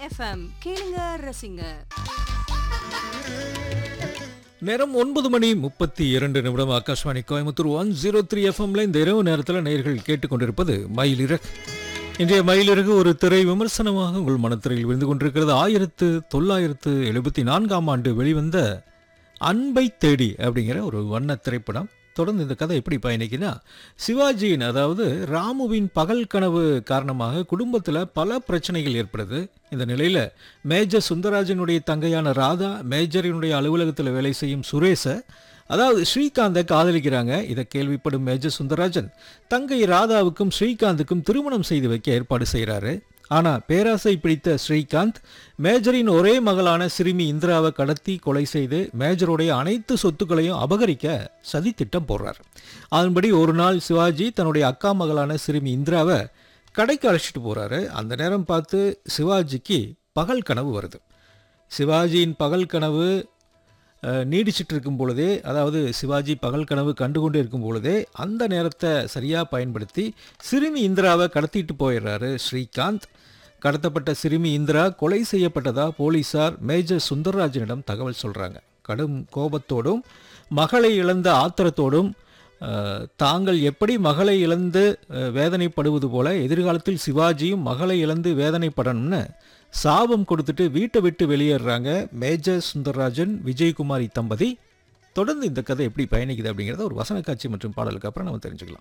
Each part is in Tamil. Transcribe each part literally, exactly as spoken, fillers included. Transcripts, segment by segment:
எஃப்எம் கேளுங்க ரசிங்க. நேரம் ஒன்பது மணி முப்பத்தி இரண்டு நிமிடம். Akashvani Coimbatore one zero three எஃப்எம்ல இந்த இரவு நேரத்தில் நேயர்கள் கேட்டுக்கொண்டிருப்பது மயிலிறகு. இன்றைய மயிலிறகு ஒரு திரை விமர்சனமாக உங்கள் மனத்திரையில் விழுந்து கொண்டிருக்கிறது. ஆயிரத்து தொள்ளாயிரத்து எழுபத்தி நான்காம் ஆண்டு வெளிவந்த அன்பை தேடி அப்படிங்கிற ஒரு வண்ண திரைப்படம். தொடர்ந்து இந்த கதை எப்படி பயணிக்குன்னா, சிவாஜியின் அதாவது ராமுவின் பகல் கனவு காரணமாக குடும்பத்தில் பல பிரச்சனைகள் ஏற்படுது. இந்த நிலையில் மேஜர் சுந்தரராஜனுடைய தங்கையான ராதா மேஜரினுடைய அலுவலகத்தில் வேலை செய்யும் சுரேஷை அதாவது ஸ்ரீகாந்தை காதலிக்கிறாங்க. இதை கேள்விப்படும் மேஜர் சுந்தரராஜன் தங்கை ராதாவுக்கும் ஸ்ரீகாந்துக்கும் திருமணம் செய்து வைக்க ஏற்பாடு செய்கிறாரு. ஆனால் பேராசை பிடித்த ஸ்ரீகாந்த் மேஜரின் ஒரே மகளான சிறுமி இந்திராவை கடத்தி கொலை செய்து மேஜருடைய அனைத்து சொத்துக்களையும் அபகரிக்க சதி திட்டம் போடுறார். அதன்படி ஒரு நாள் சிவாஜி தன்னுடைய அக்கா மகளான சிறுமி இந்திராவை கடைக்கு அழைச்சிட்டு போகிறாரு. அந்த நேரம் பார்த்து சிவாஜிக்கு பகல் கனவு வருது. சிவாஜியின் பகல் கனவு நீடிச்சிட்டு இருக்கும் பொழுதே, அதாவது சிவாஜி பகல் கனவு கண்டுகொண்டு இருக்கும் பொழுதே அந்த நேரத்தை சரியாக பயன்படுத்தி சிறுமி இந்திராவை கடத்திட்டு போயிடுறாரு ஸ்ரீகாந்த். கடத்தப்பட்ட சிறுமி இந்திரா கொலை செய்யப்பட்டதா போலீஸார் மேஜர் சுந்தரராஜனிடம் தகவல் சொல்கிறாங்க. கடும் கோபத்தோடும் மகளை இழந்த ஆத்திரத்தோடும் தாங்கள் எப்படி மகளை இழந்து வேதனைப்படுவது போல எதிர்காலத்தில் சிவாஜியும் மகளை இழந்து வேதனைப்படணும்னு சாபம் கொடுத்துட்டு வீட்டை விட்டு வெளியேறாங்க மேஜர் சுந்தரராஜன் விஜயகுமாரி தம்பதி. தொடர்ந்து இந்த கதை எப்படி பயணிக்குது அப்படிங்கிறத ஒரு வசன காட்சி மற்றும் பாடலுக்கு அப்புறம் நம்ம தெரிஞ்சுக்கலாம்.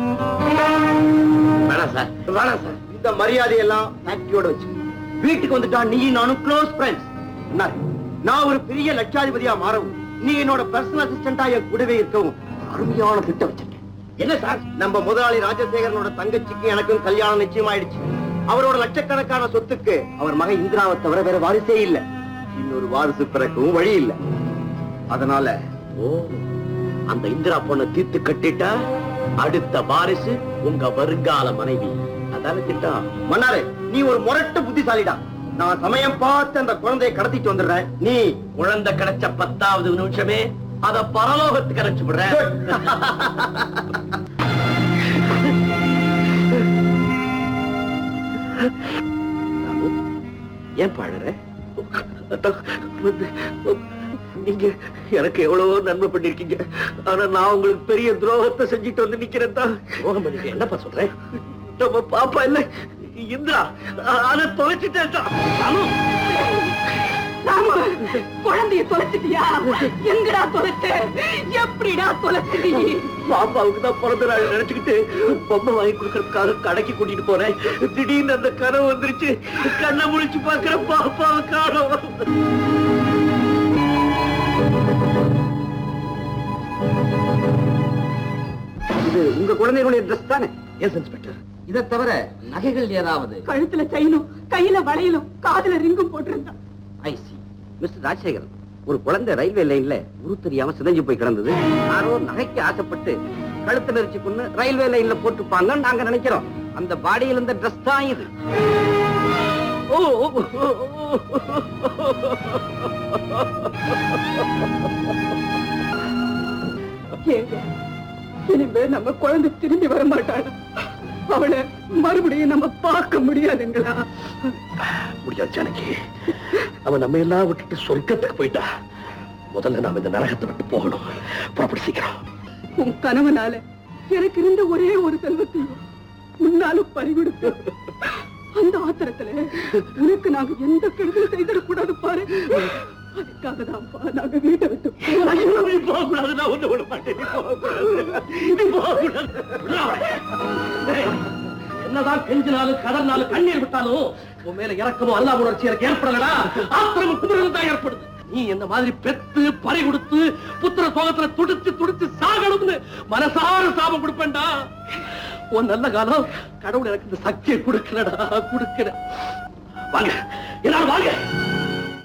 இந்த மரியாதையெல்லாம் ஃபேக்டரியோட வச்சு வீட்டுக்கு வந்துட்டா நீ நானும் க்ளோஸ் ஃப்ரெண்ட்ஸ். நான் ஒரு பெரிய லட்சாதிபதியா மாறவும் நீ என்னோட பர்சனல் அசிஸ்டண்டா என் கூடவே இருக்கவும் அருமையான திட்டம் வச்சிருக்கேன். என்ன சார், நம்ம முதலாளி ராஜசேகரனோட தங்கச்சிக்கு எனக்கும் கல்யாணம் நிச்சயமாயிடுச்சு. அவரோட லட்சக்கணக்கான சொத்துக்கு அவர் மகன் இந்திராவை தவிர வேற வாரிசே இல்ல. இன்னொரு வாரிசு பிறக்கவும் வழி இல்ல. அதனால ஓ அந்த இந்திரா பொண்ணை தீர்த்து கட்டிட்டா அடுத்த வாரிசு உங்க வருங்கால மனைவி. அதான திட்டம். மன்னாரே, நீ ஒரு முரட்டு புத்திசாலிடா. நான் சமயம் பார்த்து அந்த குழந்தையை கடத்திட்டு வந்துடுறேன். நீ குழந்தை கிடைச்ச பத்தாவது நிமிஷமே அத பரலோகத்துக்கு அனுப்பிச்சு விடுற. ஏன் பாடுற? நீங்க எனக்கு எவ்வளவோ நன்மை பண்ணிருக்கீங்க. ஆனா நான் உங்களுக்கு பெரிய துரோகத்தை செஞ்சுட்டு வந்து நிக்கிறேன் தான். துரோகம் பண்ணிட்டு என்னப்பா சொல்றேன்? நம்ம பாப்பா இல்ல இந்திரா அதை தொலைச்சிட்டேன். குழந்தைய தொலைச்சிட்டியா? எங்கடா தொலைச்ச? எப்படிடா தொலைச்சி? பாப்பாவுக்கு தான் பிறந்த நாள் நினைச்சுக்கிட்டு பொம்மை வாங்கி கொடுக்கறதுக்காக கடைக்கு கூட்டிட்டு போறேன். திடீர்னு அந்த கனவு வந்துருச்சு. கண்ணை முழிச்சு பாக்குற பாப்பாவை காணோம். இது உங்க குழந்தைகளுடைய ட்ரெஸ் தானே? S inspector. இதை தவிர நகைகள் ஏதாவது? கழுத்துல செயினும் கையில வளையலும் காதுல ரிங்கும் போட்டிருந்தான். ஐ சி. மிஸ்டர் ராஜசேகரன், ஒரு குழந்தை ரயில்வே லைன்ல உரு தெரியாம சிதைஞ்சு போய் கிடந்தது. யாரோ நகைக்கு ஆசைப்பட்டு கழுத்து நெரிச்சு கொண்டு ரயில்வே லைன்ல போட்டுப்பாங்கன்னு நாங்க நினைக்கிறோம். அந்த பாடியில் இருந்த ட்ரெஸ் தான் இது. இனிமே நம்ம குழந்தை திரும்பி வர மாட்டாளா? அவளை மறுபடியும் நம்ம பார்க்க முடியாதுங்களா? முடியாது ஜானகி. அவன் நம்ம எல்லாம் விட்டுட்டு சொர்க்கத்துக்கு போயிட்டா. முதல்ல நாம இந்த நரகத்தை விட்டு போகணும். புறப்பட்டு சீக்கிரம். உன் கணவனால எனக்கு இருந்த ஒரே ஒரு செல்வத்தையும் முன்னாலும் பறிகொடுத்து அந்த ஆத்திரத்துல உனக்கு நாங்க எந்த கெடுதல் செய்திடக்கூடாது பாரு. அதுக்காக தான்ப்பா நாங்க வீட்டை விட்டு போகக்கூடாது. நான் ஒண்ணு விட மாட்டேன். என்னதான் கெஞ்சினாலும் கதர்னாலும் கண்ணீர் விட்டாலும் உன் மேல இறக்கமும் அல்லா உணர்ச்சி எனக்கு ஏற்படலடா. ஆத்திரமும் குதிரையும் தான் ஏற்படுது. நீ என்ன மாதிரி பெத்து பறி கொடுத்து புத்திர சோகத்துல துடிச்சு துடிச்சு சாகணும்னு மனசார சாபம் கொடுப்பேன்டா. உன் நல்ல காலம் கடவுள் எனக்கு இந்த சக்தியை கொடுக்கலடா, கொடுக்கல. வாங்க எல்லாரும் வாங்க.